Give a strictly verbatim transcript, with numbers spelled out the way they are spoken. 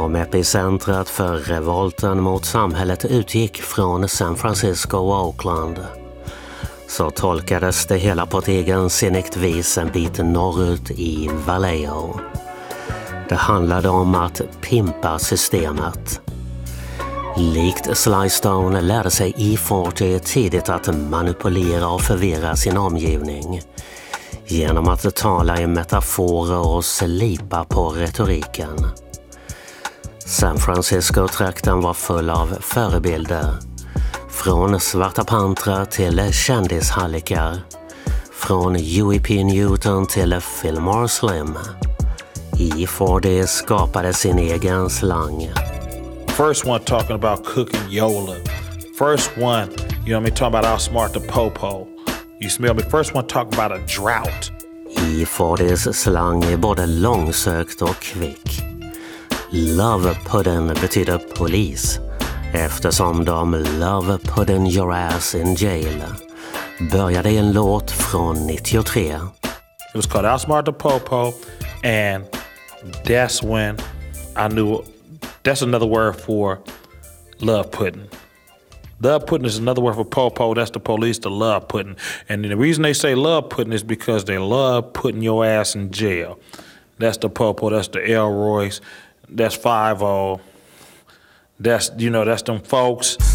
Om epicentrat för revolten mot samhället utgick från San Francisco och Oakland, så tolkades det hela på ett egensinnigt vis en bit norrut i Vallejo. Det handlade om att pimpa systemet. Likt Sly Stone lärde sig E fyrtio tidigt att manipulera och förvirra sin omgivning genom att tala i metaforer och slipa på retoriken. San Francisco-trakten var full av förebilder. Från Svarta Pantrar till kändishallikar. Från Huey P. Newton till Fillmore Slim. E fyrtio skapade sin egen slang. First one talking about cooking Yola. First one, you know what I mean, talking about outsmart the popo. You smell me? First one talking about a drought. E fyrtios slang är både långsökt och kvick. Love pudding betyder polis, eftersom de love pudding your ass in jail började en låt från nittiotre. It was called Outsmart the Popo, and that's when I knew that's another word for love pudding. Love pudding is another word for popo. That's the police, the love pudding. And the reason they say love pudding is because they love putting your ass in jail. That's the popo, that's the Elroys, that's five oh. That's, you know, that's them folks.